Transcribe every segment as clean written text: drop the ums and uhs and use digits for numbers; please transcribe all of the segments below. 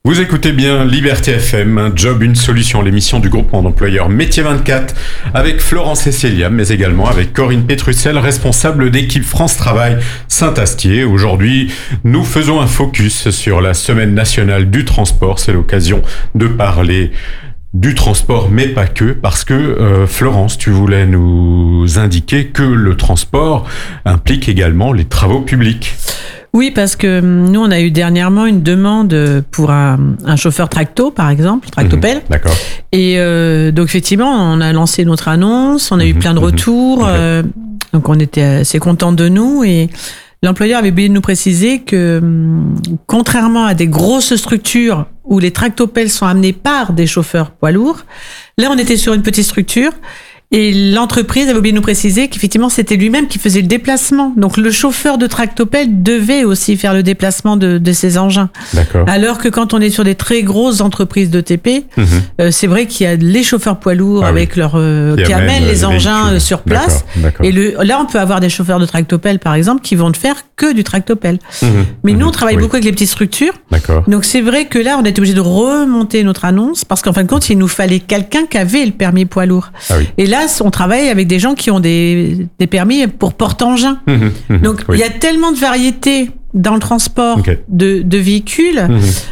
Vous écoutez bien Liberté FM, un job, une solution, l'émission du groupement d'employeurs Métier 24 avec Florence Essélia, mais également avec Corinne Pétrucel, responsable d'équipe France Travail Saint-Astier. Aujourd'hui, nous faisons un focus sur la semaine nationale du transport. C'est l'occasion de parler du transport, mais pas que, parce que Florence, tu voulais nous indiquer que le transport implique également les travaux publics. Oui, parce que nous, on a eu dernièrement une demande pour un chauffeur tracto, par exemple, tractopelle. D'accord. Et donc, effectivement, on a lancé notre annonce, on a eu plein de retours, okay. Donc on était assez contents de nous. Et l'employeur avait oublié de nous préciser que, contrairement à des grosses structures où les tractopelles sont amenés par des chauffeurs poids lourds, là, on était sur une petite structure. Et l'entreprise avait oublié de nous préciser qu'effectivement, c'était lui-même qui faisait le déplacement. Donc, le chauffeur de tractopelle devait aussi faire le déplacement de ses engins. D'accord. Alors que quand on est sur des très grosses entreprises de TP, c'est vrai qu'il y a les chauffeurs poids lourds avec leur qui amènent les engins véhicules sur place. D'accord. Et là, on peut avoir des chauffeurs de tractopelle, par exemple, qui vont ne faire que du tractopelle. Mais nous, on travaille beaucoup avec les petites structures. D'accord. Donc, c'est vrai que là, on a été obligé de remonter notre annonce parce qu'en fin de compte, il nous fallait quelqu'un qui avait le permis poids lourd. Ah oui. Et là, on travaille avec des gens qui ont des permis pour porte-engins. Donc, il y a tellement de variétés dans le transport de véhicules.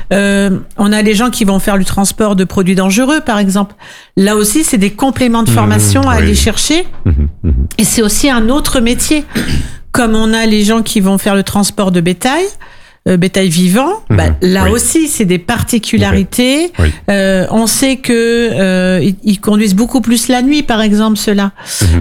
On a les gens qui vont faire du transport de produits dangereux, par exemple. Là aussi, c'est des compléments de formation à aller chercher. Et c'est aussi un autre métier. Comme on a les gens qui vont faire le transport de bétail vivant, là aussi c'est des particularités. On sait que ils conduisent beaucoup plus la nuit, par exemple, ceux-là.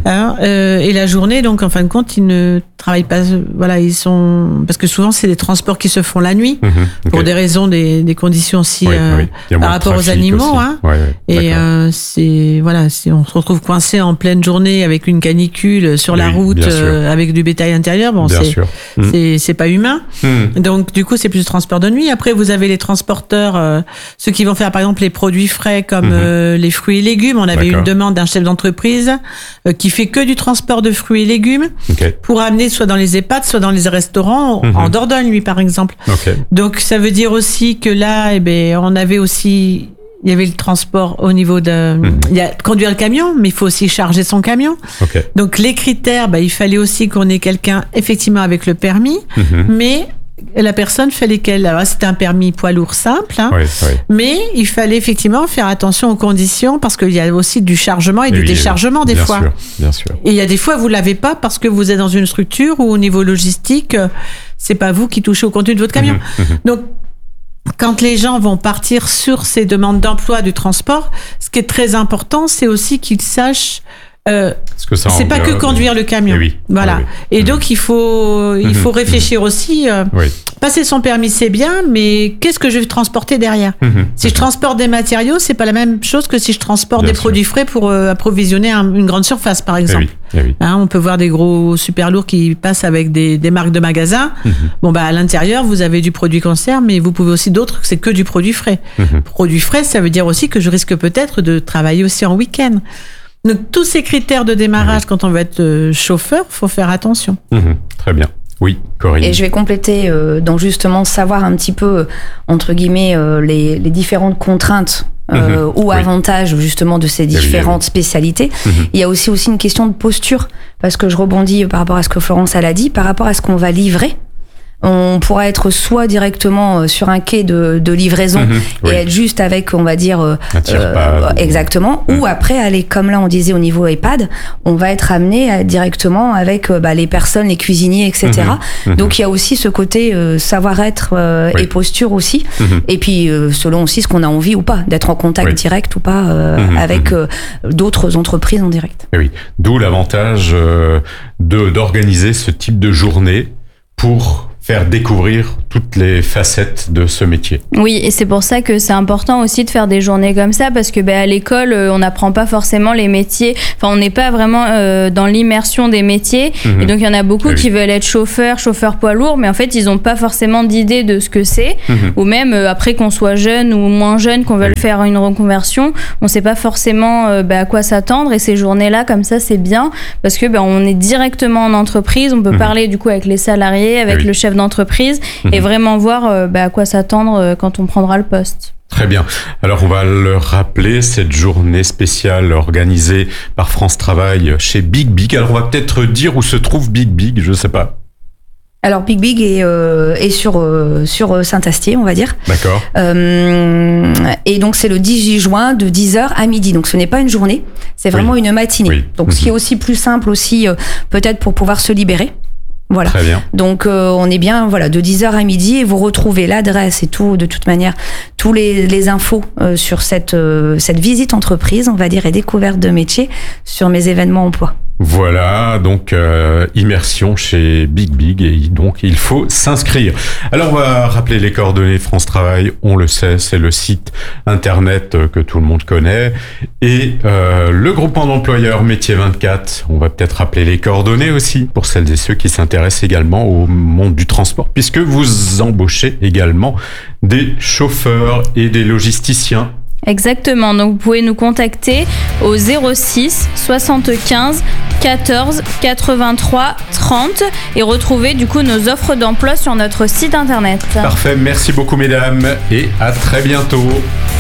Et la journée, donc en fin de compte, ils ne travaillent pas. Voilà, ils sont parce que souvent c'est des transports qui se font la nuit pour des raisons des conditions aussi par rapport aux animaux. Et c'est voilà, si on se retrouve coincé en pleine journée avec une canicule sur la route avec du bétail intérieur, bon, c'est pas humain. Donc du coup, c'est plus du transport de nuit. Après, vous avez les transporteurs, ceux qui vont faire, par exemple, les produits frais comme les fruits et légumes. On avait une demande d'un chef d'entreprise qui fait que du transport de fruits et légumes pour amener soit dans les EHPAD, soit dans les restaurants, en Dordogne, lui, par exemple. Donc, ça veut dire aussi que là, on avait aussi... Il y avait le transport au niveau de... Il y a conduire le camion, mais il faut aussi charger son camion. Donc, les critères, il fallait aussi qu'on ait quelqu'un, effectivement, avec le permis, mais... La personne fallait qu'elle... Alors, c'était un permis poids lourd simple, mais il fallait effectivement faire attention aux conditions parce qu'il y a aussi du chargement et du déchargement des fois. Bien sûr. Et il y a des fois, vous ne l'avez pas parce que vous êtes dans une structure où au niveau logistique, c'est pas vous qui touchez au contenu de votre camion. Donc, quand les gens vont partir sur ces demandes d'emploi du transport, ce qui est très important, c'est aussi qu'ils sachent... c'est pas que conduire le camion. Voilà. Et donc, il faut réfléchir aussi. Passer son permis, c'est bien, mais qu'est-ce que je vais transporter derrière? Si je transporte des matériaux, c'est pas la même chose que si je transporte des produits frais pour approvisionner une grande surface, par exemple. On peut voir des gros super lourds qui passent avec des marques de magasins. À l'intérieur, vous avez du produit conserve, mais vous pouvez aussi d'autres que c'est que du produit frais. Produit frais, ça veut dire aussi que je risque peut-être de travailler aussi en week-end. Donc, tous ces critères de démarrage, quand on veut être chauffeur, il faut faire attention. Très bien. Oui, Corinne. Et je vais compléter, donc justement, savoir un petit peu, entre guillemets, les différentes contraintes ou avantages, justement, de ces différentes spécialités. Il y a aussi une question de posture, parce que je rebondis par rapport à ce que Florence elle a dit, par rapport à ce qu'on va livrer. On pourra être soit directement sur un quai de livraison et être juste avec, on va dire, exactement, ou après aller, comme là on disait au niveau EHPAD, on va être amené à, directement avec les personnes, les cuisiniers, etc. Donc il y a aussi ce côté savoir-être et posture aussi, et puis selon aussi ce qu'on a envie ou pas, d'être en contact direct ou pas avec d'autres entreprises en direct. D'où l'avantage d'organiser ce type de journée pour faire découvrir toutes les facettes de ce métier. Oui, et c'est pour ça que c'est important aussi de faire des journées comme ça, parce que à l'école, on n'apprend pas forcément les métiers, on n'est pas vraiment dans l'immersion des métiers, et donc il y en a beaucoup qui veulent être chauffeur poids lourd, mais en fait ils n'ont pas forcément d'idée de ce que c'est, ou même après qu'on soit jeune ou moins jeune, qu'on veut faire une reconversion, on ne sait pas forcément à quoi s'attendre, et ces journées-là comme ça c'est bien, parce que on est directement en entreprise, on peut parler du coup avec les salariés, avec le chef d'entreprise et vraiment voir à quoi s'attendre quand on prendra le poste. Très bien. Alors on va le rappeler, cette journée spéciale organisée par France Travail chez Big Big. Alors on va peut-être dire où se trouve Big Big, je sais pas. Alors Big Big est sur Saint-Astier, on va dire. D'accord. Et donc c'est le 18 juin de 10h à midi. Donc ce n'est pas une journée, c'est vraiment une matinée. Oui. Donc ce qui est aussi plus simple aussi peut-être pour pouvoir se libérer. Voilà. Très bien. Donc on est bien de 10h à midi et vous retrouvez l'adresse et tout, de toute manière, tous les infos sur cette visite entreprise, on va dire, et découverte de métier sur mes événements emploi. Voilà, donc immersion chez Big Big et donc il faut s'inscrire. Alors on va rappeler les coordonnées France Travail, on le sait, c'est le site internet que tout le monde connaît et le groupement d'employeurs Métier 24, on va peut-être rappeler les coordonnées aussi pour celles et ceux qui s'intéressent également au monde du transport puisque vous embauchez également des chauffeurs et des logisticiens. Exactement, donc vous pouvez nous contacter au 06 75 14 83 30 et retrouver du coup nos offres d'emploi sur notre site internet. Parfait, merci beaucoup mesdames et à très bientôt.